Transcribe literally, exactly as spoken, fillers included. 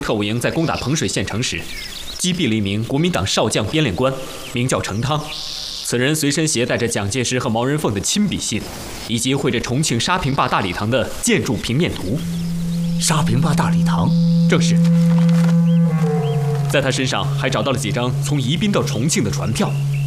特务营在攻打彭水县城时，击毙了一名国民党少将编练官，名叫程汤。此人随身携带着蒋介石和毛人凤的亲笔信，以及绘着重庆沙坪坝大礼堂的建筑平面图。 沙坪坝大礼堂， 正是。在他身上还找到了几张从宜宾到重庆的船票。